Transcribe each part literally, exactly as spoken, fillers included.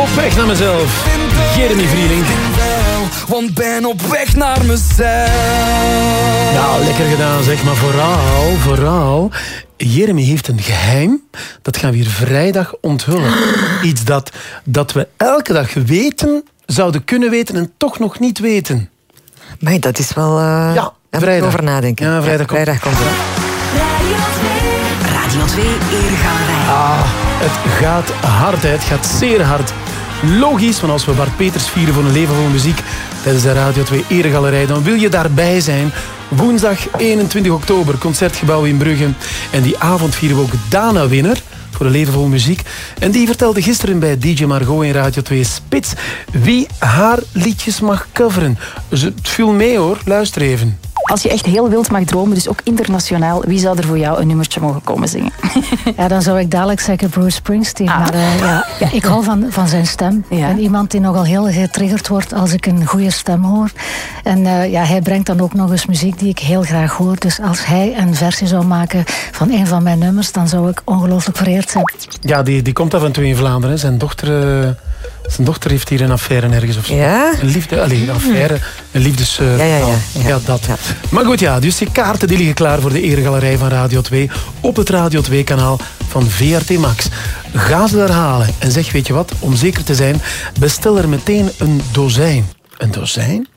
Op weg naar mezelf. Jeremy Vrieling. Want ben op weg naar mezelf. Nou, lekker gedaan zeg, maar vooral, vooral... Jeremy heeft een geheim. Dat gaan we hier vrijdag onthullen. Iets dat, dat we elke dag weten, zouden kunnen weten en toch nog niet weten. Maar dat is wel... Uh, ja, vrijdag. Over nadenken. Ja, vrijdag, ja, vrijdag komt het. Radio twee. Radio twee Eregalerij. Ah, het gaat hard, hè. Het gaat zeer hard. Logisch, want als we Bart Peters vieren voor een leven vol muziek tijdens de Radio twee Eregalerij, dan wil je daarbij zijn. Woensdag eenentwintig oktober, Concertgebouw in Brugge. En die avond vieren we ook Dana Winner voor een leven vol muziek. En die vertelde gisteren bij D J Margot in Radio twee Spits wie haar liedjes mag coveren. Dus het viel mee hoor, luister even. Als je echt heel wild mag dromen, dus ook internationaal, wie zou er voor jou een nummertje mogen komen zingen? Ja, dan zou ik dadelijk zeggen Bruce Springsteen. Ah. Maar uh, ja, ja, ik hou van, van zijn stem. Ja. En iemand die nogal heel getriggerd wordt als ik een goede stem hoor. En uh, ja, hij brengt dan ook nog eens muziek die ik heel graag hoor. Dus als hij een versie zou maken van een van mijn nummers, dan zou ik ongelooflijk vereerd zijn. Ja, die, die komt af en toe in Vlaanderen. Hè. Zijn dochter... Uh... Zijn dochter heeft hier een affaire ergens of zo. Ja? Een liefde, allez, een affaire, een liefdes... Uh, ja, ja, ja, ja. ja, dat. Ja. Maar goed, ja, dus die kaarten die liggen klaar voor de Eregalerij van Radio twee op het Radio twee kanaal van V R T Max. Ga ze daar halen. En zeg, weet je wat, om zeker te zijn, bestel er meteen een dozijn. Een dozijn?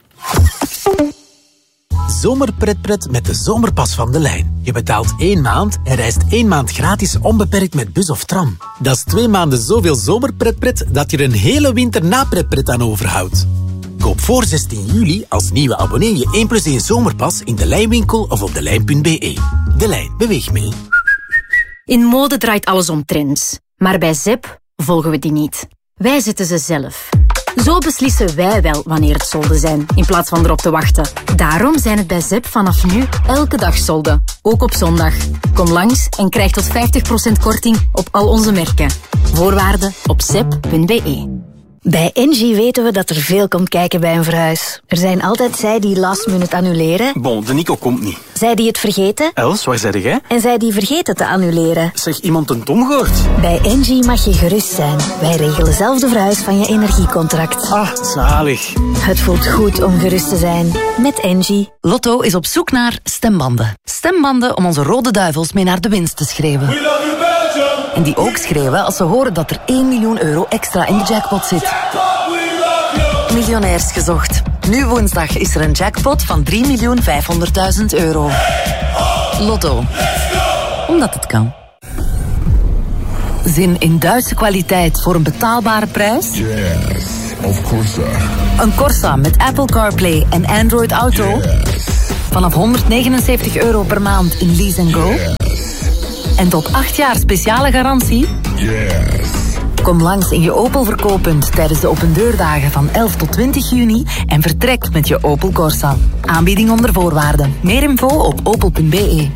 Zomerpretpret met de zomerpas van De Lijn. Je betaalt één maand en reist één maand gratis onbeperkt met bus of tram. Dat is twee maanden zoveel zomerpretpret dat je er een hele winter na pretpret aan overhoudt. Koop voor zestien juli als nieuwe abonnee je één plus één zomerpas in de Lijnwinkel of op delijn punt b e. De Lijn, beweeg mee. In mode draait alles om trends. Maar bij Zep volgen we die niet. Wij zetten ze zelf. Zo beslissen wij wel wanneer het solden zijn, in plaats van erop te wachten. Daarom zijn het bij Zep vanaf nu elke dag solden. Ook op zondag. Kom langs en krijg tot vijftig procent korting op al onze merken. Voorwaarden op zep punt b e. Bij Engie weten we dat er veel komt kijken bij een verhuis. Er zijn altijd zij die last minute annuleren. Bon, de Nico komt niet. Zij die het vergeten. Els, waar zei jij? En zij die vergeten te annuleren. Zeg, iemand een Tom gehoord? Bij Engie mag je gerust zijn. Wij regelen zelf de verhuis van je energiecontract. Ah, zalig. Het voelt goed om gerust te zijn. Met Engie. Lotto is op zoek naar stembanden. Stembanden om onze rode duivels mee naar de winst te schreeuwen. En die ook schreeuwen als ze horen dat er één miljoen euro extra in de jackpot zit. Miljonairs gezocht. Nu woensdag is er een jackpot van drie miljoen vijfhonderdduizend euro. Lotto. Omdat het kan. Zin in Duitse kwaliteit voor een betaalbare prijs? Yes, of Corsa. Een Corsa met Apple CarPlay en Android Auto? Yes. Vanaf honderdnegenenzeventig euro per maand in Lease and Go? Yes. En tot acht jaar speciale garantie? Yes. Kom langs in je Opel verkooppunt tijdens de opendeurdagen van elf tot twintig juni en vertrek met je Opel Corsa. Aanbieding onder voorwaarden. Meer info op opel punt b e.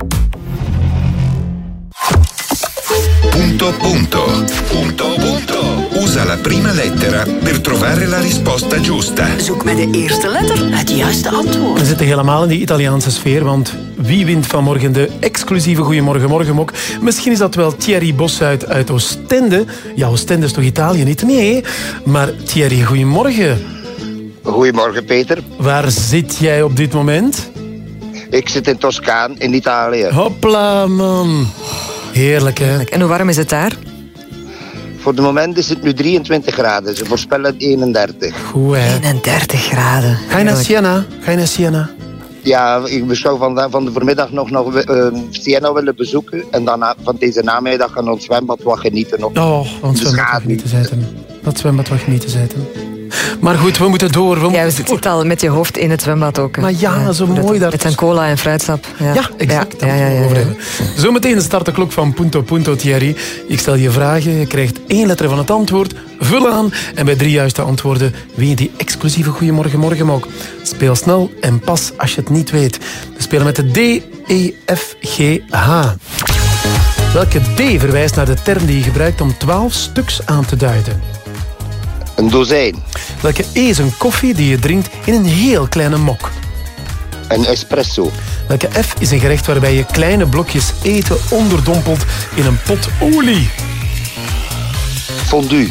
Punto punto. Punto punto. Usa la prima lettera per trovare la risposta giusta. Zoek met de eerste letter het juiste antwoord. We zitten helemaal in die Italiaanse sfeer, want wie wint vanmorgen de exclusieve Goeiemorgen Morgenmok? Misschien is dat wel Thierry Bossuit uit Oostende. Ja, Oostende is toch Italië niet? Nee, maar Thierry, goeiemorgen. Goedemorgen, Peter. Waar zit jij op dit moment? Ik zit in Toscaan, in Italië. Hopla, man. Heerlijk, hè? En hoe warm is het daar? Voor het moment is het nu drieëntwintig graden. Ze voorspellen eenendertig. Goed, hè? eenendertig graden. Ga je naar Siena? Ga je naar Siena? Ja, ik zou van, van de vanmiddag nog, nog uh, Siena willen bezoeken. En dan van deze namiddag gaan we ons zwembad wat genieten. Op oh, ons zwembad wat genieten zitten. Dat zwembad wat genieten zitten. Maar goed, we moeten door. We ja, we zitten al met je hoofd in het zwembad ook. Hè. Maar ja, ja zo mooi daar. Met zijn cola en fruitsap. Ja, ja exact. Ja, ja, ja, ja, ja. Zometeen start de klok van Punto Punto, Thierry. Ik stel je vragen, je krijgt één letter van het antwoord. Vul aan en bij drie juiste antwoorden win je die exclusieve Goeiemorgen Morgenmok. Speel snel en pas als je het niet weet. We spelen met de D, E, F, G, H. Welke D verwijst naar de term die je gebruikt om twaalf stuks aan te duiden? Een dozijn. Welke E is een koffie die je drinkt in een heel kleine mok? Een espresso. Welke F is een gerecht waarbij je kleine blokjes eten onderdompelt in een pot olie? Fondue.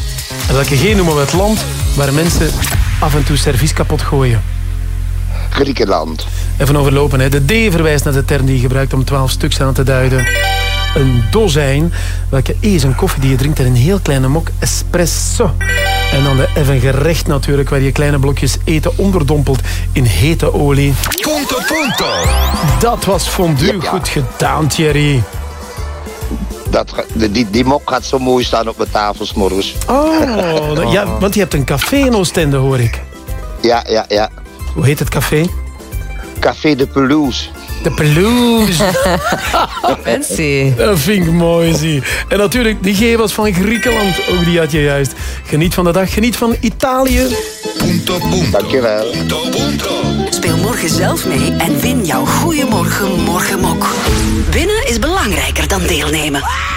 En welke G noemen we het land waar mensen af en toe servies kapot gooien? Griekenland. Even overlopen, hè. De D verwijst naar de term die je gebruikt om twaalf stuks aan te duiden. Een dozijn. Welke E is een koffie die je drinkt in een heel kleine mok espresso. En dan de F een gerecht natuurlijk, waar je kleine blokjes eten onderdompelt in hete olie. Punto, punto. Dat was fondue. Ja, ja. Goed gedaan, Thierry. Dat, die, die mok gaat zo mooi staan op mijn tafel 's morgens. Oh, ja, want je hebt een café in Oostende, hoor ik. Ja, ja, ja. Hoe heet het café? Café de Pelouse. De Pelouse. Fancy. Dat vind ik mooi, zie. En natuurlijk, die G was van Griekenland. Ook die had je juist. Geniet van de dag, geniet van Italië. Punto, punto. Dankjewel. Punto, punto. Speel morgen zelf mee en win jouw Goeiemorgen Morgenmok. Winnen is belangrijker dan deelnemen.